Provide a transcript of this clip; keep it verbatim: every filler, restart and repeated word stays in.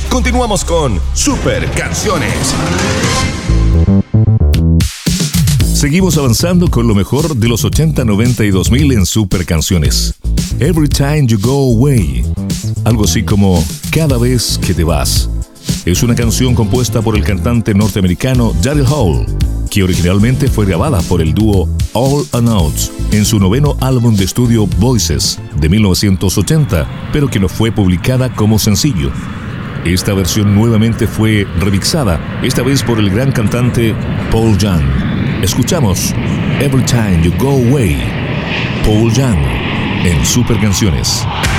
Continuamos con Super Canciones. Seguimos avanzando con lo mejor de los ochenta, noventa y dos mil en Super Canciones. Every Time You Go Away, algo así como Cada vez que te vas. Es una canción compuesta por el cantante norteamericano Daryl Hall, que originalmente fue grabada por el dúo All and Out en su noveno álbum de estudio Voices de mil novecientos ochenta, pero que no fue publicada como sencillo. Esta versión nuevamente fue remixada, esta vez por el gran cantante Paul Young. Escuchamos Every Time You Go Away, Paul Young, en Super Canciones.